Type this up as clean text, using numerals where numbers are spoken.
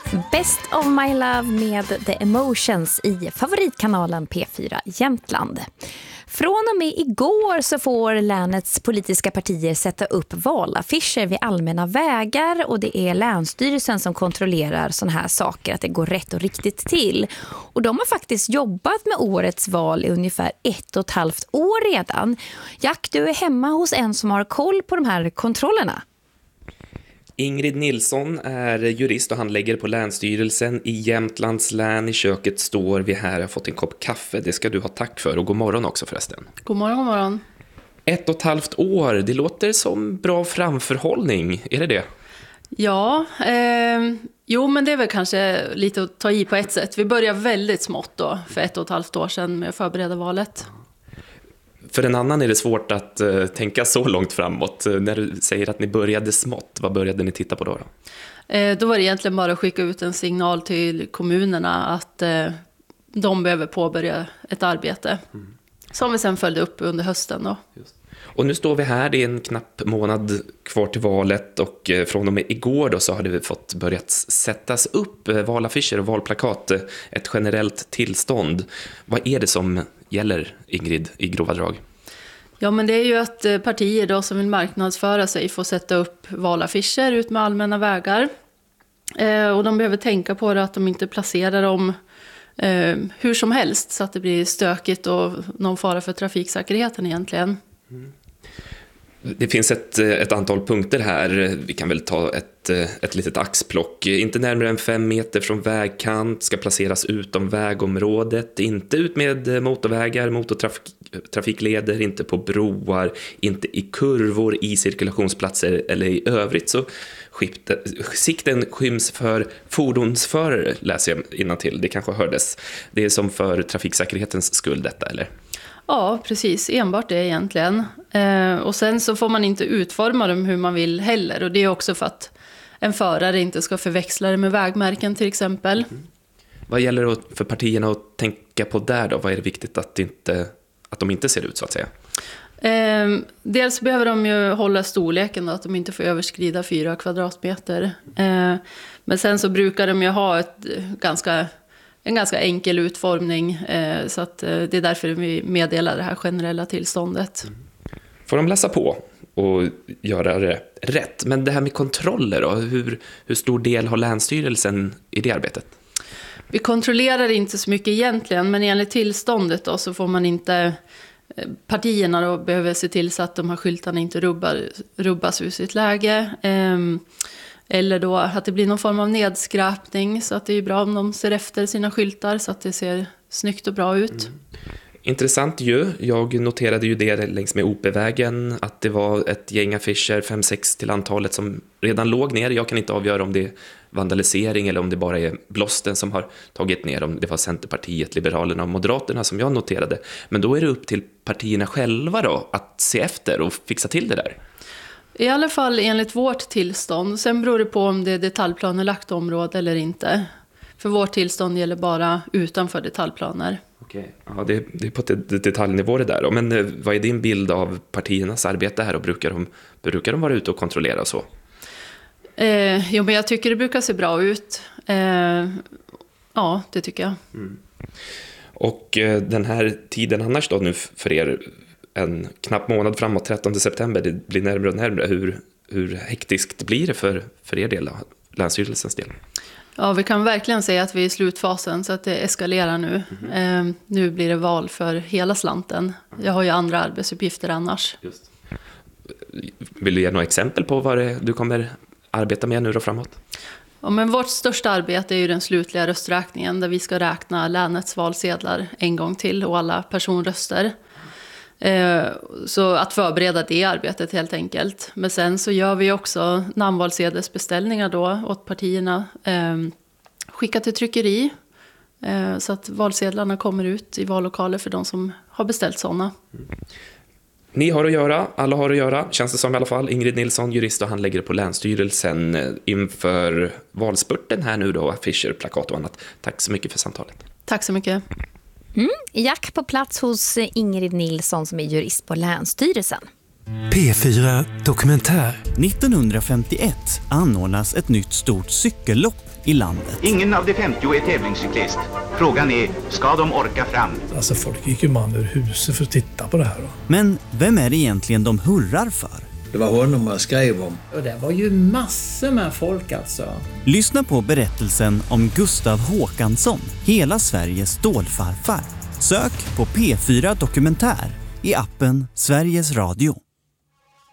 Best of my love med The Emotions i favoritkanalen P4 Jämtland. Från och med igår så får länets politiska partier sätta upp valaffischer vid allmänna vägar, och det är Länsstyrelsen som kontrollerar såna här saker, att det går rätt och riktigt till. Och de har faktiskt jobbat med årets val i ungefär 1,5 år redan. Jack, du är hemma hos en som har koll på de här kontrollerna. Ingrid Nilsson är jurist och handläggare på Länsstyrelsen i Jämtlands län. I köket står vi här. Jag har fått en kopp kaffe. Det ska du ha tack för. Och god morgon också förresten. God morgon, god morgon. 1,5 år. Det låter som bra framförhållning. Är det? Ja, jo men det är väl kanske lite att ta i på ett sätt. Vi började väldigt smått då för 1,5 år sedan med att förbereda valet. För en annan är det svårt att tänka så långt framåt. När du säger att ni började smått, vad började ni titta på då? Då var det egentligen bara att skicka ut en signal till kommunerna att de behöver påbörja ett arbete. Som vi sen följde upp under hösten då. Just. Och nu står vi här, det är en knapp månad kvar till valet, och från och med igår då så har det fått börjat sättas upp valaffischer och valplakat, ett generellt tillstånd. Vad är det som gäller, Ingrid, i grova drag? Ja, men det är ju att partier då som vill marknadsföra sig får sätta upp valaffischer ut med allmänna vägar. Och de behöver tänka på det, att de inte placerar dem hur som helst så att det blir stökigt och någon fara för trafiksäkerheten egentligen. Det finns ett antal punkter här. Vi kan väl ta ett litet axplock. Inte närmare än 5 meter från vägkant, ska placeras utom vägområdet, inte ut med motorvägar, motortrafikleder, inte på broar, inte i kurvor, i cirkulationsplatser eller i övrigt. Så sikten skyms för fordonsförare, läser jag innantill. Det kanske hördes. Det är som för trafiksäkerhetens skull detta, eller? Ja, precis. Enbart det egentligen. Och sen så får man inte utforma dem hur man vill heller. Och det är också för att en förare inte ska förväxla det med vägmärken till exempel. Vad gäller det för partierna att tänka på där då? Vad är det viktigt att de inte ser ut så att säga? Dels behöver de ju hålla storleken då, att de inte får överskrida 4 kvadratmeter. Men sen så brukar de ju ha en ganska enkel utformning, så att det är därför vi meddelar det här generella tillståndet. Får de läsa på och göra det rätt? Men det här med kontroller då, hur stor del har Länsstyrelsen i det arbetet? Vi kontrollerar inte så mycket egentligen, men enligt tillståndet då så får man inte, partierna då behöver se till så att de här skyltarna inte rubbas ur sitt läge. Eller då att det blir någon form av nedskräpning, så att det är bra om de ser efter sina skyltar så att det ser snyggt och bra ut. Intressant ju. Jag noterade ju det längs med OP-vägen, att det var ett gäng affischer, 5-6 till antalet, som redan låg ner. Jag kan inte avgöra om det är vandalisering eller om det bara är blåsten som har tagit ner, om det var Centerpartiet, Liberalerna och Moderaterna som jag noterade. Men då är det upp till partierna själva då att se efter och fixa till det där. I alla fall enligt vårt tillstånd. Sen beror det på om det är detaljplanelagt område eller inte. För vårt tillstånd gäller bara utanför detaljplaner. Okej, ja, det är på detaljnivå det där. Men vad är din bild av partiernas arbete här? Och brukar de vara ute och kontrollera så? Jo, men jag tycker det brukar se bra ut. Ja, det tycker jag. Och den här tiden annars då nu för er, en knapp månad framåt, 13 september, det blir närmare och närmare. Hur hektiskt blir det för er del då, Länsstyrelsens del? Ja, vi kan verkligen säga att vi är i slutfasen, så att det eskalerar nu. Nu blir det val för hela slanten. Jag har ju andra arbetsuppgifter annars. Just. Vill du ge några exempel på vad du kommer arbeta med nu då framåt? Ja, men vårt största arbete är ju den slutliga rösträkningen, där vi ska räkna länets valsedlar en gång till och alla personröster. Så att förbereda det arbetet helt enkelt. Men sen så gör vi också namnvalsedelsbeställningar då åt partierna. Skicka till tryckeri så att valsedlarna kommer ut i vallokaler för de som har beställt sådana. Ni har att göra, alla har att göra, känns det som i alla fall. Ingrid Nilsson, jurist och handläggare på Länsstyrelsen, inför valspurten här nu då, affischer, plakat och annat. Tack så mycket för samtalet. Tack så mycket. Jack på plats hos Ingrid Nilsson som är jurist på Länsstyrelsen. P4 Dokumentär. 1951 anordnas ett nytt stort cykellopp i landet. Ingen av de 50 är tävlingscyklist. Frågan är, ska de orka fram? Alltså folk gick ju man ur huset för att titta på det här då. Men vem är det egentligen de hurrar för? Det var honom man skrev om. Och det var ju massor med folk alltså. Lyssna på berättelsen om Gustav Håkansson, hela Sveriges stålfarfar. Sök på P4 Dokumentär i appen Sveriges Radio.